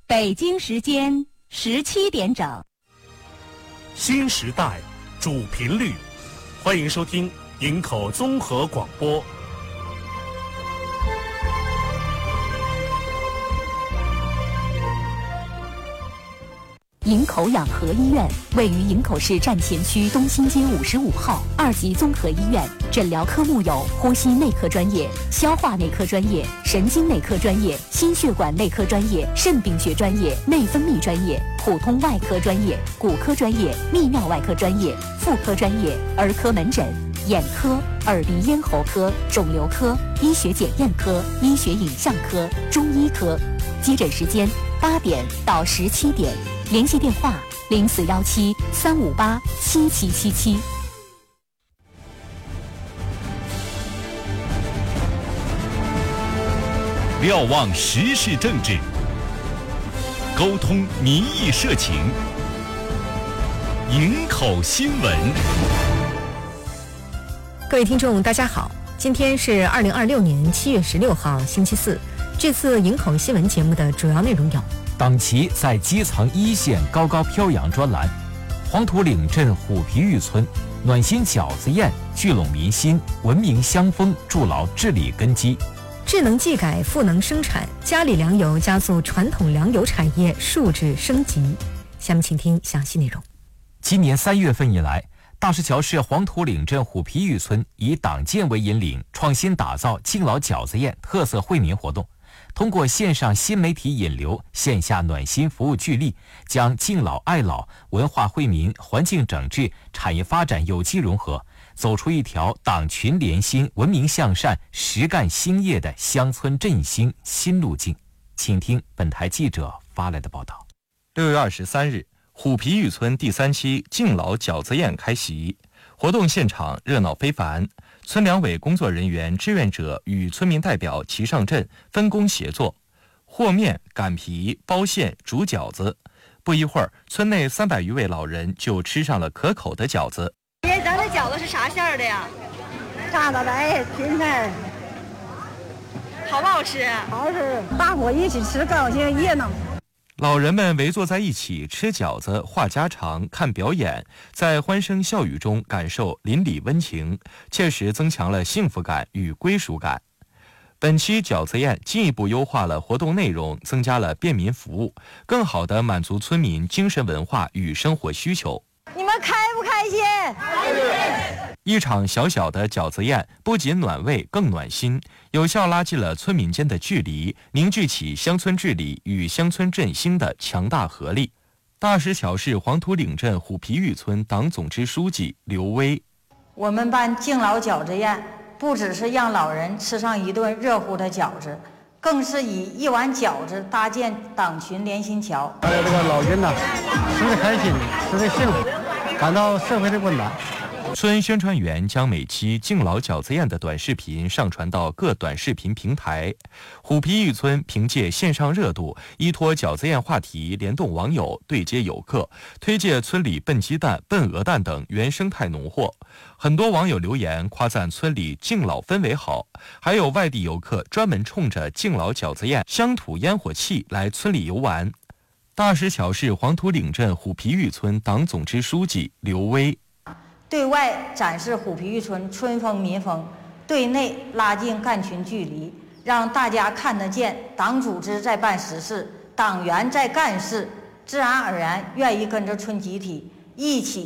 北京时间17点整。 新时代主频率，欢迎收听营口综合广播。 营口养和医院位于营口市站前区东兴街55号2级综合医院，诊疗科目有呼吸内科专业、消化内科专业、神经内科专业、心血管内科专业、肾病学专业、内分泌专业、普通外科专业、骨科专业、泌尿外科专业、妇科专业、儿科门诊、眼科、耳鼻咽喉科、肿瘤科、医学检验科、医学影像科、中医科。接诊时间8点到17点。联系电话0417-358-7777。 瞭望时事政治，沟通民意社情，营口新闻。 各位听众大家好，今天是2026年7月16号星期四。这次营口新闻节目的主要内容有： 党旗在基层一线高高飘扬专栏，黄土岭镇虎皮峪村暖心饺子宴聚拢民心，文明乡风筑牢治理根基。 智能技改赋能生产，嘉里粮油加速传统粮油产业数字升级。下面请听详细内容。 今年3月份以来，大石桥市黄土岭镇虎皮峪村以党建为引领，创新打造敬老饺子宴特色惠民活动，通过线上新媒体引流、线下暖心服务聚力，将敬老爱老、文化惠民、环境整治、产业发展有机融合，走出一条党群连心、文明向善、实干兴业的乡村振兴新路径。请听本台记者发来的报道。 6月23日，虎皮峪村第3期敬老饺子宴开席，活动现场热闹非凡。村两委工作人员、志愿者与村民代表齐上阵，分工协作，和面、擀皮、包馅、煮饺子。不一会儿，村内300余位老人就吃上了可口的饺子。 爷，咱这饺子是啥馅儿的呀？ 炸的来，芹菜。 好不好吃？ 好吃，大伙一起吃，高兴热闹。 老人们围坐在一起吃饺子、话家常、看表演，在欢声笑语中感受邻里温情，切实增强了幸福感与归属感。本期饺子宴进一步优化了活动内容，增加了便民服务，更好地满足村民精神文化与生活需求。 你们开不开心？ 一场小小的饺子宴不仅暖胃，更暖心，有效拉近了村民间的距离，凝聚起乡村治理与乡村振兴的强大合力。大石桥市黄土岭镇虎皮峪村党总支书记刘威： 我们办敬老饺子宴，不只是让老人吃上一顿热乎的饺子，更是以一碗饺子搭建党群连心桥。 还有这个老人呢，吃得开心，吃得幸福，感到社会的温暖。 村宣传员将每期敬老饺子宴的短视频上传到各短视频平台。虎皮峪村凭借线上热度，依托饺子宴话题，联动网友，对接游客，推介村里笨鸡蛋、笨鹅蛋等原生态农货。很多网友留言夸赞村里敬老氛围好，还有外地游客专门冲着敬老饺子宴、乡土烟火气来村里游玩。大石桥市黄土岭镇虎皮峪村党总支书记刘威： 对外展示虎皮峪村村风民风，对内拉近干群距离，让大家看得见党组织在办实事，党员在干事，自然而然愿意跟着村集体一起